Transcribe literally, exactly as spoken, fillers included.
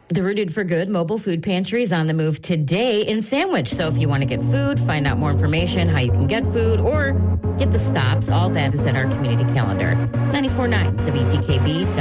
The Rooted for Good mobile food pantry is on the move today in Sandwich. So if you want to get food, find out more information, how you can get food, or get the stops, all that is at our community calendar. ninety-four point nine W T K B